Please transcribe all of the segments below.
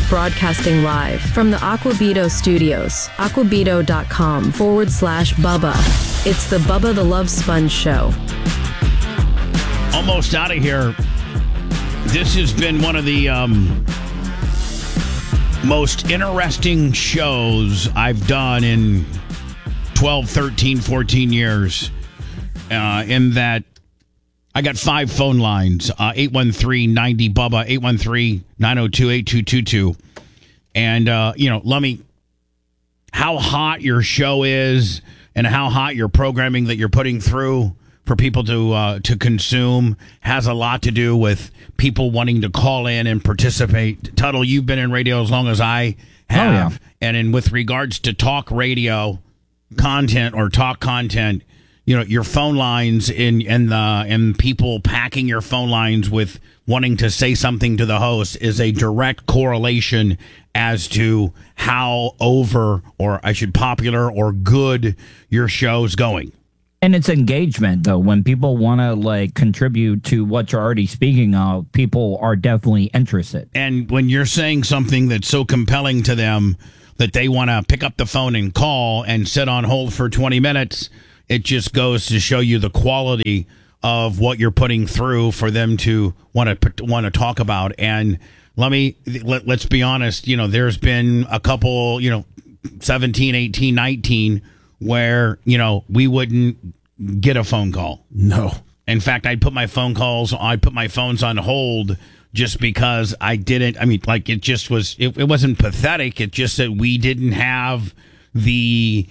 broadcasting live from the Aquabito studios, aquabito.com/Bubba. It's the Bubba the Love Sponge Show. Almost out of here. This has been one of the most interesting shows I've done in 12, 13, 14 years. In that I got 5 phone lines, 813-90-BUBBA, 813-902-8222. And, Lummy, how hot your show is and how hot your programming that you're putting through for people to consume has a lot to do with people wanting to call in and participate. Tuttle, you've been in radio as long as I have. Oh, yeah. And with regards to talk radio content or talk content, your phone lines and people packing your phone lines with wanting to say something to the host is a direct correlation as to how popular or good your show's going. And it's engagement, though. When people want to contribute to what you're already speaking of, people are definitely interested. And when you're saying something that's so compelling to them that they want to pick up the phone and call and sit on hold for 20 minutes, it just goes to show you the quality of what you're putting through for them to want to talk about. And let's be honest, there's been a couple, 17, 18, 19, where, we wouldn't get a phone call. No. In fact, I put my phones on hold just because I didn't. I mean, it wasn't pathetic. It's just that we didn't have the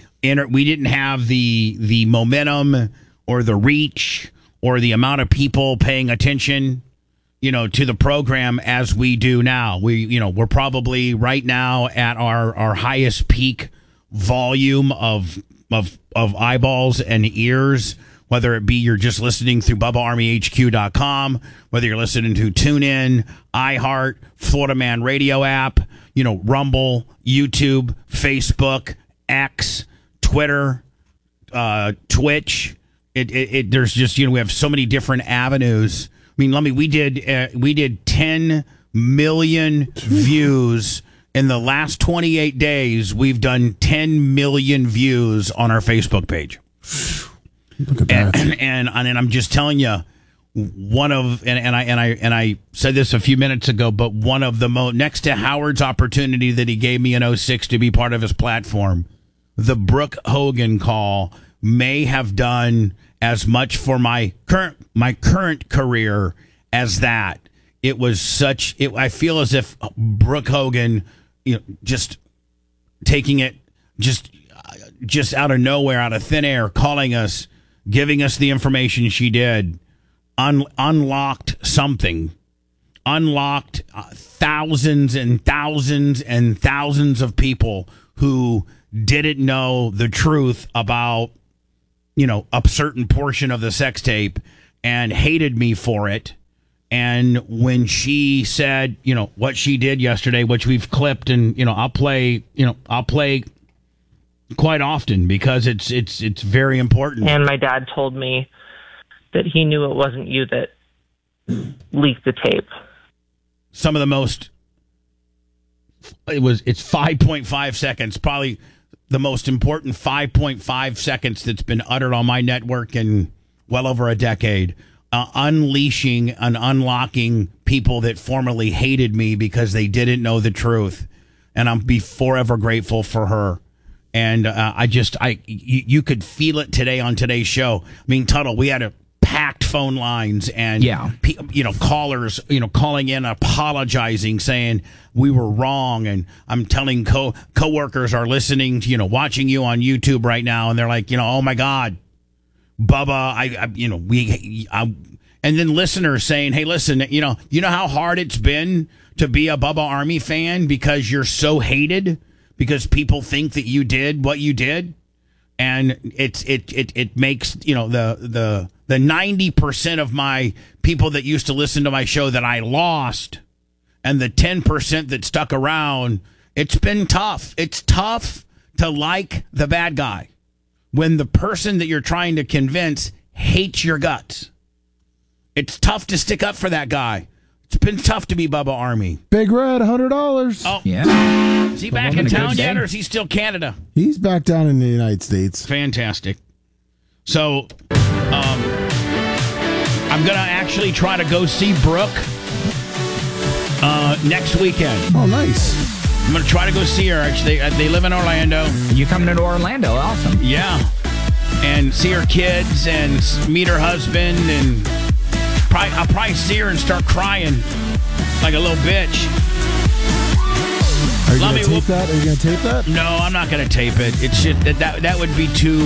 momentum or the reach or the amount of people paying attention, to the program as we do now. We're probably right now at our highest peak volume of eyeballs and ears, whether it be you're just listening through BubbaArmyHQ.com, whether you're listening to TuneIn, iHeart, Florida Man Radio app, Rumble, YouTube, Facebook, X, Twitter, Twitch. There's just, we have so many different avenues. I mean, we did 10 million views. In the last 28 days, we've done 10 million views on our Facebook page. Look at that. And I'm just telling you, I said this a few minutes ago, but one of the next to Howard's opportunity that he gave me in 2006 to be part of his platform, the Brooke Hogan call may have done as much for my current career as that. It was I feel as if Brooke Hogan, just taking it just out of nowhere, out of thin air, calling us, giving us the information she did, unlocked something, thousands and thousands and thousands of people who didn't know the truth about, a certain portion of the sex tape and hated me for it. And when she said, what she did yesterday, which we've clipped and, I'll play quite often because it's very important. And my dad told me that he knew it wasn't you that leaked the tape. Some of the most, it's 5.5 seconds, probably the most important 5.5 seconds that's been uttered on my network in well over a decade. Unleashing and unlocking people that formerly hated me because they didn't know the truth. And I'm be forever grateful for her. And you could feel it today on today's show. I mean, Tuttle, we had a packed phone lines and, callers, calling in, apologizing, saying we were wrong. And I'm telling coworkers are listening to, watching you on YouTube right now. And they're like, oh my God, Bubba, and then listeners saying, hey, listen, you know how hard it's been to be a Bubba Army fan because you're so hated because people think that you did what you did. And it makes, the 90% of my people that used to listen to my show that I lost and the 10% that stuck around, it's been tough. It's tough to like the bad guy when the person that you're trying to convince hates your guts. It's tough to stick up for that guy. It's been tough to be Bubba Army. Big Red, $100. Oh, Yeah. is he back in having a town good yet, day. or is he still Canada? He's back down in the United States. Fantastic. So, I'm going to actually try to go see Brooke next weekend. Oh, nice. I'm going to try to go see her. Actually, they live in Orlando. You coming to Orlando? Awesome. Yeah. And see her kids and meet her husband. And I'll probably see her and start crying like a little bitch. Are you Let going me to tape whoop- that? Are you going to tape that? No, I'm not going to tape it. It's just that would be too.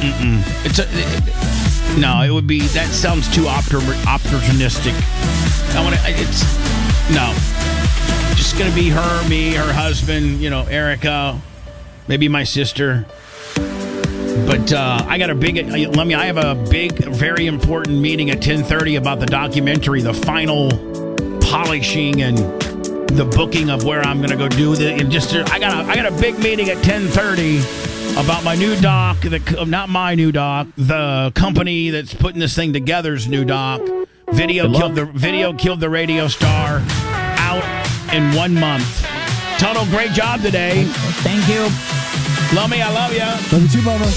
No, it would be. That sounds too opportunistic. It's no. Just going to be her, me, her husband. Erica, maybe my sister. But I got a big. I have a big, very important meeting at 10:30 about the documentary, the final polishing and the booking of where I'm going to go do the. And I got a big meeting at 10:30 about my new doc. Not my new doc. The company that's putting this thing together's new doc. Video killed the radio star. Out in 1 month. Total great job today. Thank you. Love me, I love you. Love you too, Bubba.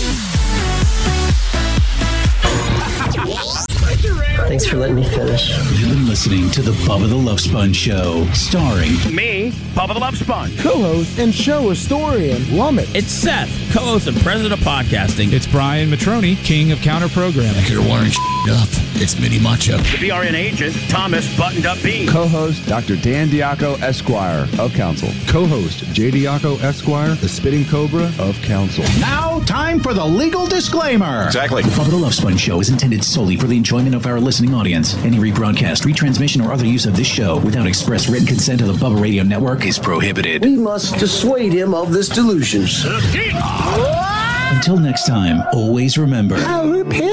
Thanks for letting me finish. You've been listening to the Bubba the Love Sponge Show, starring Me, Bubba the Love Sponge. Co-host and show historian, Lummit. It's Seth, co-host and president of podcasting. It's Brian Matroni, king of counter programming. You're wiring up. It's Mini Macho. The BRN agent, Thomas Buttoned Up B. Co-host Dr. Dan Diaco, Esquire of Council. Co-host J. Diaco, Esquire, the Spitting Cobra of Council. Now, time for the legal disclaimer. Exactly. The Bubba the Love Sponge Show is intended solely for the enjoyment of our listening audience. Any rebroadcast, retransmission, or other use of this show without express written consent of the Bubba Radio Network is prohibited. We must dissuade him of this delusion. Until next time, always remember... I'll repent.